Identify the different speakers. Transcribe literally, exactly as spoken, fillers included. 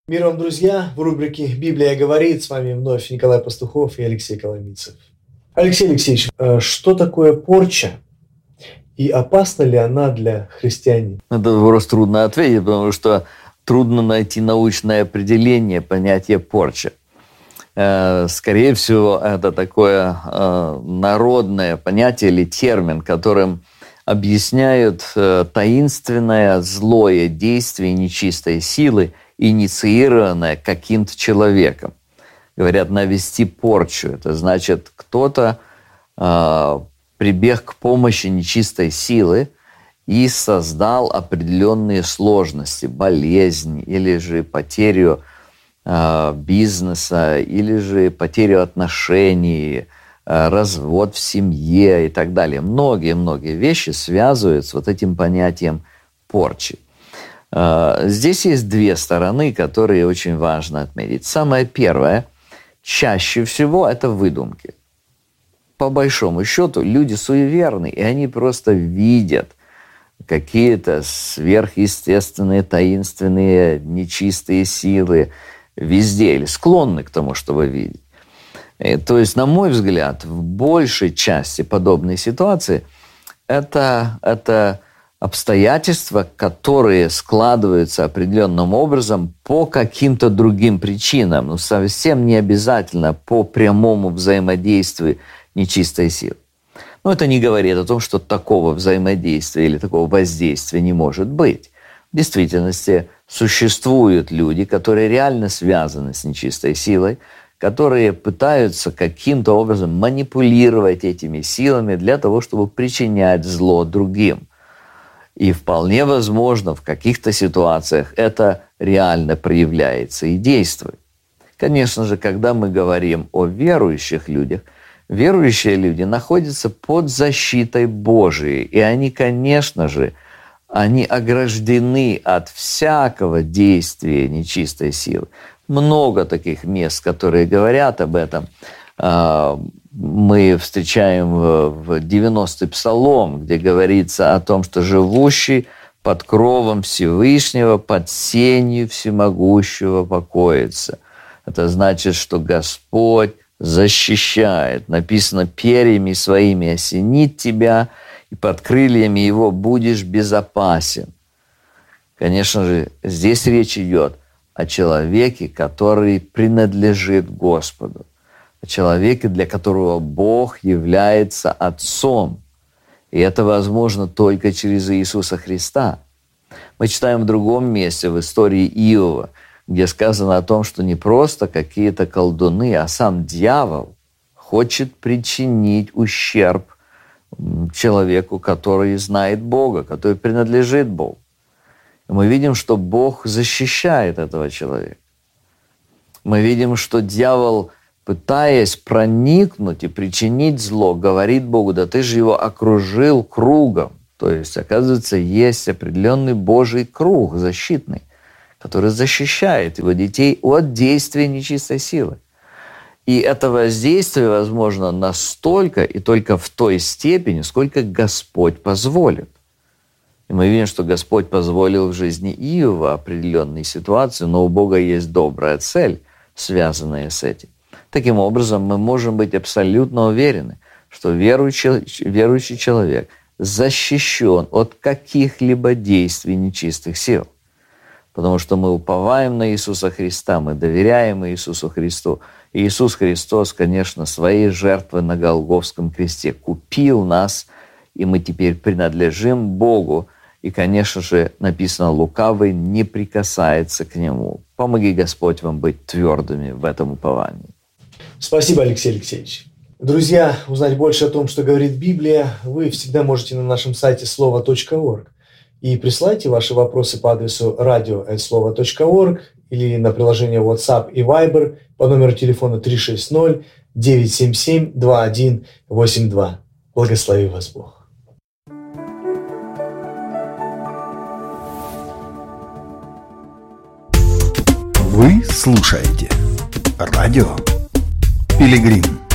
Speaker 1: Мир вам, друзья! В рубрике «Библия говорит» с вами вновь Николай Пастухов и Алексей Коломийцев. Алексей Алексеевич, что такое порча и опасна ли она для христианина?
Speaker 2: На этот вопрос трудно ответить, потому что трудно найти научное определение понятия порча. Скорее всего, это такое народное понятие или термин, которым объясняют таинственное злое действие нечистой силы, инициированное каким-то человеком. Говорят, навести порчу. Это значит, кто-то э, прибег к помощи нечистой силы и создал определенные сложности, болезнь, или же потерю э, бизнеса, или же потерю отношений, э, развод в семье и так далее. Многие-многие вещи связывают с вот этим понятием порчи. Здесь есть две стороны, которые очень важно отметить. Самое первое, чаще всего это выдумки. По большому счету, люди суеверны, и они просто видят какие-то сверхъестественные, таинственные, нечистые силы везде, или склонны к тому, чтобы видеть. И, то есть, на мой взгляд, в большей части подобной ситуации это... это обстоятельства, которые складываются определенным образом по каким-то другим причинам, но совсем не обязательно по прямому взаимодействию нечистой силы. Но это не говорит о том, что такого взаимодействия или такого воздействия не может быть. В действительности существуют люди, которые реально связаны с нечистой силой, которые пытаются каким-то образом манипулировать этими силами для того, чтобы причинять зло другим. И вполне возможно, в каких-то ситуациях это реально проявляется и действует. Конечно же, когда мы говорим о верующих людях, верующие люди находятся под защитой Божией. И они, конечно же, они ограждены от всякого действия нечистой силы. Много таких мест, которые говорят об этом. Мы встречаем в девяностый псалом, где говорится о том, что живущий под кровом Всевышнего, под сенью всемогущего покоится. Это значит, что Господь защищает. Написано, перьями своими осенит тебя, и под крыльями его будешь безопасен. Конечно же, здесь речь идет о человеке, который принадлежит Господу. О человеке, для которого Бог является Отцом. И это возможно только через Иисуса Христа. Мы читаем в другом месте, в истории Иова, где сказано о том, что не просто какие-то колдуны, а сам дьявол хочет причинить ущерб человеку, который знает Бога, который принадлежит Богу. И мы видим, что Бог защищает этого человека. Мы видим, что дьявол, пытаясь проникнуть и причинить зло, говорит Богу, да ты же его окружил кругом. То есть, оказывается, есть определенный Божий круг защитный, который защищает его детей от действия нечистой силы. И это воздействие возможно настолько и только в той степени, сколько Господь позволит. И мы видим, что Господь позволил в жизни Иова определенные ситуации, но у Бога есть добрая цель, связанная с этим. Таким образом, мы можем быть абсолютно уверены, что верующий, верующий человек защищен от каких-либо действий нечистых сил. Потому что мы уповаем на Иисуса Христа, мы доверяем Иисусу Христу. И Иисус Христос, конечно, своей жертвой на Голгофском кресте купил нас, и мы теперь принадлежим Богу. И, конечно же, написано, лукавый не прикасается к Нему. Помоги, Господь, вам быть твердыми в этом уповании.
Speaker 1: Спасибо, Алексей Алексеевич. Друзья, узнать больше о том, что говорит Библия, вы всегда можете на нашем сайте слово точка орг. И присылайте ваши вопросы по адресу радио эт слово точка орг или на приложение WhatsApp и Viber по номеру телефона три шесть ноль девять семь семь два один восемь два. Благослови вас Бог.
Speaker 3: Вы слушаете радио Пилигрим.